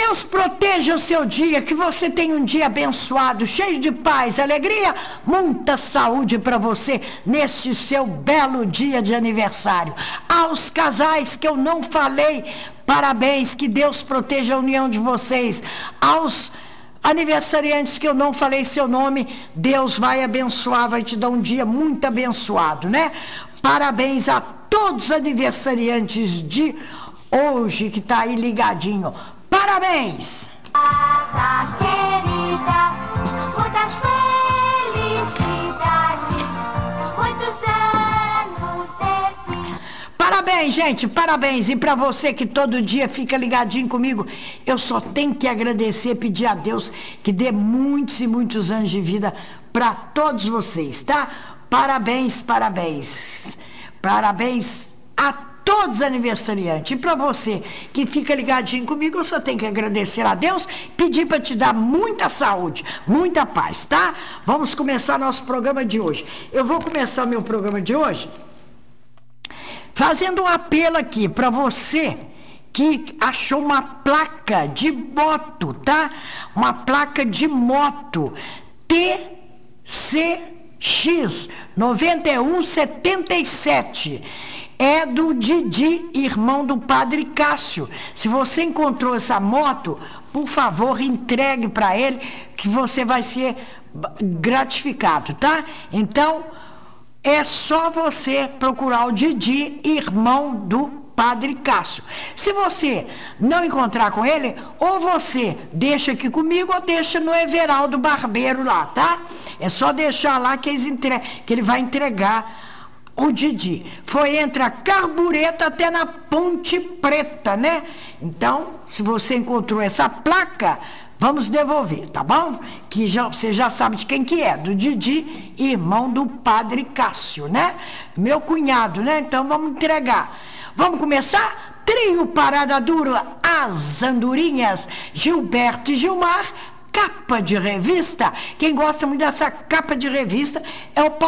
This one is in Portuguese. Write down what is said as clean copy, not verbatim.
Deus proteja o seu dia, que você tenha um dia abençoado, cheio de paz, alegria, muita saúde para você neste seu belo dia de aniversário. Aos casais que eu não falei, parabéns, que Deus proteja a união de vocês. Aos aniversariantes que eu não falei seu nome, Deus vai abençoar, vai te dar um dia muito abençoado, né? Parabéns a todos os aniversariantes de hoje, que tá aí ligadinho. Parabéns! Querida, muitas felicidades, muitos anos de vida. Parabéns, gente, parabéns. E para você que todo dia fica ligadinho comigo, eu só tenho que agradecer, pedir a Deus que dê muitos e muitos anos de vida para todos vocês, tá? Parabéns, parabéns. Parabéns a todos os aniversariantes. E para você que fica ligadinho comigo, eu só tenho que agradecer a Deus, pedir para te dar muita saúde, muita paz, tá? Vamos começar nosso programa de hoje. Eu vou começar meu programa de hoje fazendo um apelo aqui para você que achou uma placa de moto, tá? Uma placa de moto TCX 9177. É do Didi, irmão do Padre Cássio. Se você encontrou essa moto, por favor, entregue para ele, que você vai ser gratificado, tá? Então, é só você procurar o Didi, irmão do Padre Cássio. Se você não encontrar com ele, ou você deixa aqui comigo, ou deixa no Everaldo Barbeiro lá, tá? É só deixar lá que ele vai entregar o Didi. Foi entre a Carbureta até na Ponte Preta, né? Então, se você encontrou essa placa, vamos devolver, tá bom? Que você já sabe de quem que é, do Didi, irmão do Padre Cássio, né? Meu cunhado, né? Então, vamos entregar. Vamos começar? Trio Parada Dura, As Andorinhas, Gilberto e Gilmar, capa de revista. Quem gosta muito dessa capa de revista é o